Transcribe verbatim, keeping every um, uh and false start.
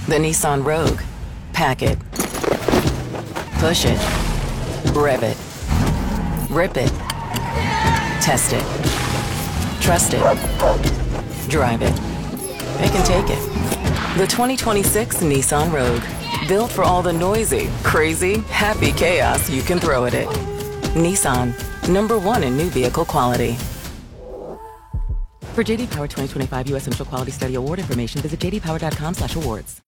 The Nissan Rogue. Pack it. Push it. Rev it. Rip it. Test it. Trust it. Drive it. It can take it. The twenty twenty-six Nissan Rogue. Built for all the noisy, crazy, happy chaos you can throw at it. Nissan. Number one in new vehicle quality. For J D Power twenty twenty-five U S Initial Quality Study Award information, visit j d power dot com slash awards.